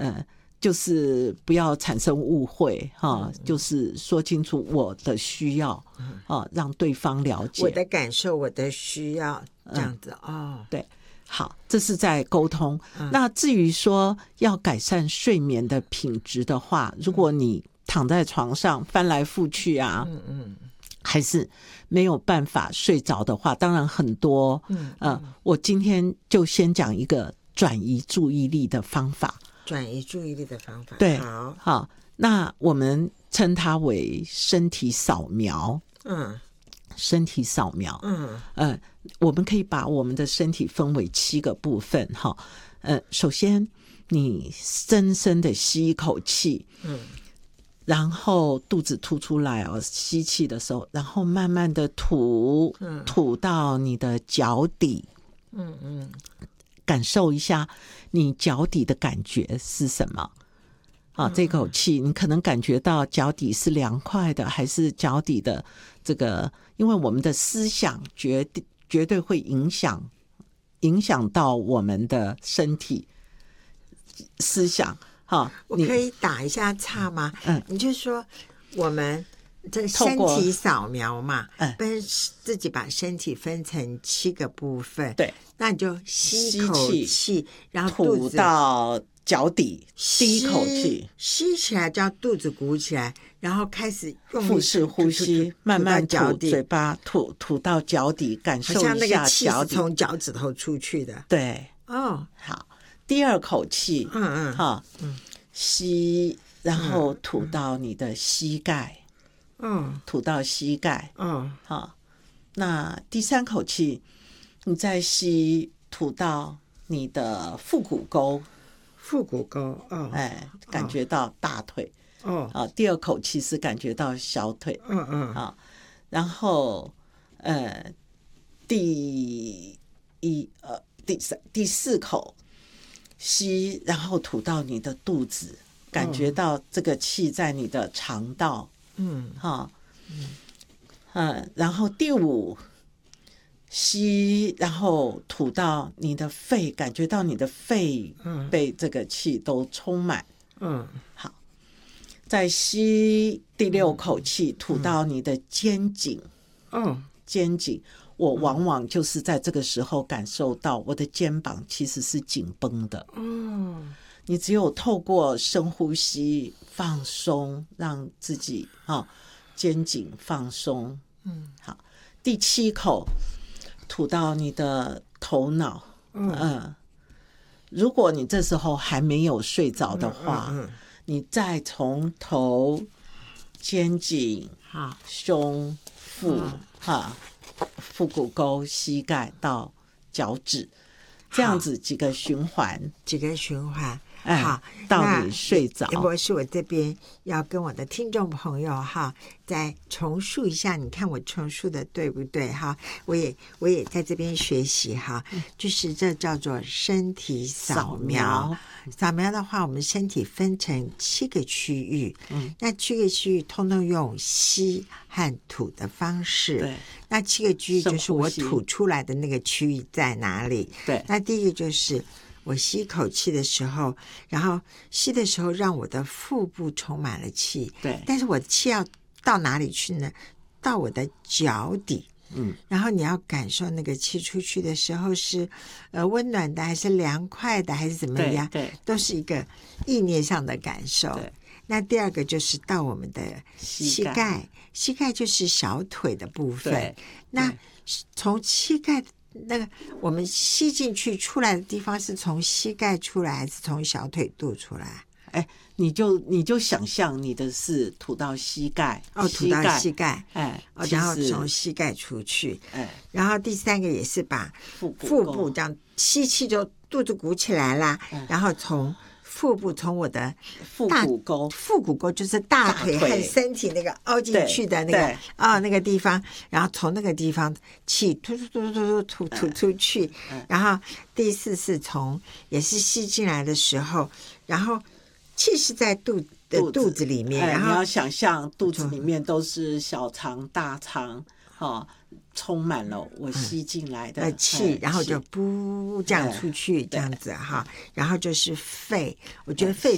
就是不要产生误会哈，就是说清楚我的需要让对方了解我的感受，我的需要，这样子对，好，这是在沟通。那至于说要改善睡眠的品质的话，如果你躺在床上翻来覆去啊，还是没有办法睡着的话，当然很多我今天就先讲一个转移注意力的方法。 转移注意力的方法， 对，好，那我们称它为身体扫描。身体扫描，我们可以把我们的身体分为7个部分哈。首先你深深的吸一口气，然后肚子凸出来吸气的时候，然后慢慢的吐到你的脚底，感受一下你脚底的感觉是什么。这口气你可能感觉到脚底是凉快的，还是脚底的这个，因为我们的思想绝对会影响到我们的身体思想。 我可以打一下岔吗？你就说我们这身体扫描嘛，自己把身体分成7个部分， 对， 那你就吸一口气，然后吐到脚底，第一口气吸起来，叫肚子鼓起来，然后开始用力腹式呼吸，慢慢吐，嘴巴吐到脚底，感受一下脚底， 好像那个气是从脚趾头出去的。 对，好，第二口气，吸，然后吐到你的膝盖，吐到膝盖，好，那第3口气，你再吸，吐到你的腹股沟。感觉到大腿。第2口气是感觉到小腿。然后第4口吸，然后吐到你的肚子，感觉到这个气在你的肠道。然后第5吸，然后吐到你的肺，感觉到你的肺被这个气都充满。好，再吸第6口气，吐到你的肩颈。肩颈，我往往就是在这个时候感受到我的肩膀其实是紧绷的。你只有透过深呼吸放松，让自己肩颈放松。好，第7口吐到你的头脑。如果你这时候还没有睡着的话，你再从头、肩颈、胸、腹股沟、膝盖到脚趾，这样子几个循环。好，到你睡着。 林博士，我这边要跟我的听众朋友再重述一下，你看我重述的对不对我也在这边学习就是这叫做身体扫描。扫描的话，我们身体分成7个区域，那7个区域通通用吸和吐的方式。对，那7个区域就是我吐出来的那个区域在哪里。 对， 那第一个就是我吸一口气的时候，然后吸的时候让我的腹部充满了气。 对， 但是我的气要到哪里去呢？到我的脚底。然后你要感受那个气出去的时候是温暖的还是凉快的还是怎么样？ 对， 都是一个意念上的感受。对，那第2个就是到我们的膝盖，膝盖就是小腿的部分。那从膝盖那个我们吸进去出来的地方是从膝盖出来还是从小腿肚出来？ 你就想象你的是吐到膝盖， 吐到膝盖，然后从膝盖出去，然后第3个也是把腹部这样吸气就肚子鼓起来啦，然后从腹部从我的腹股沟就是大腿和身体那个凹进去的那个那个地方，然后从那个地方气吐出去，然后第4是从也是吸进来的时候，然后气是在肚子里面，然后你要想象肚子里面都是小肠、大肠，充满了我吸进来的气，然后就噗这样出去，这样子然后就是肺，我觉得肺